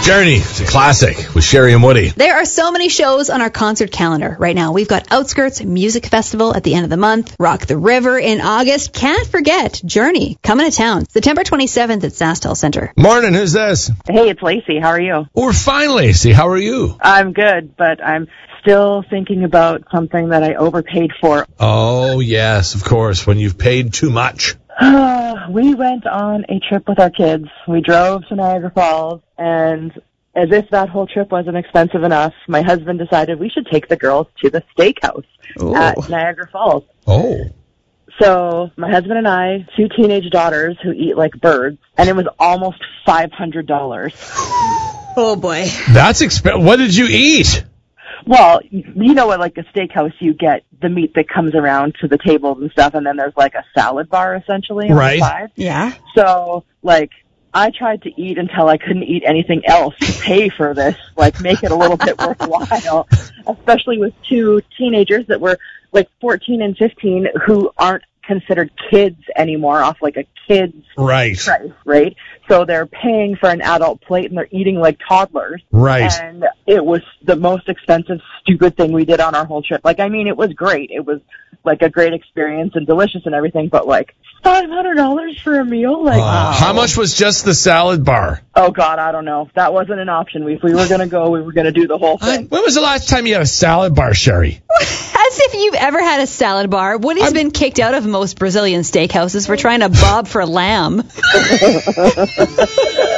Journey, it's a classic with Sherry and Woody. There are so many shows on our concert calendar right now. We've got Outskirts Music Festival at the end of the month, Rock the River in August. Can't forget Journey coming to town September 27th at SaskTel Center. Morning, who's this? Hey, it's Lacey. How are you? We're fine, Lacey. How are you? I'm good, but I'm still thinking about something that I overpaid for. Oh, yes, of course, when you've paid too much. We went on a trip with our kids. We drove to Niagara Falls, and as if that whole trip wasn't expensive enough, my husband decided we should take the girls to the steakhouse at Niagara Falls. Oh. So my husband and I, 2 teenage daughters who eat like birds, and it was almost $500. Oh, boy. That's expensive. What did you eat? Well, you know what, like a steakhouse, you get the meat that comes around to the tables and stuff, and then there's like a salad bar, essentially, on the side. Yeah. So, like, I tried to eat until I couldn't eat anything else to pay for this, like, make it a little bit worthwhile, especially with 2 teenagers that were, like, 14 and 15 who aren't considered kids anymore off, like, a kid's price, right? So they're paying for an adult plate and they're eating like toddlers. Right. And it was the most expensive, stupid thing we did on our whole trip. Like, I mean, it was great. It was like a great experience and delicious and everything, but like $500 for a meal? Like, how much was just the salad bar? Oh, God, I don't know. That wasn't an option. If we were going to go, we were going to do the whole thing. When was the last time you had a salad bar, Sherry? As if you've ever had a salad bar. Woody's been kicked out of most Brazilian steakhouses for trying to bob for lamb.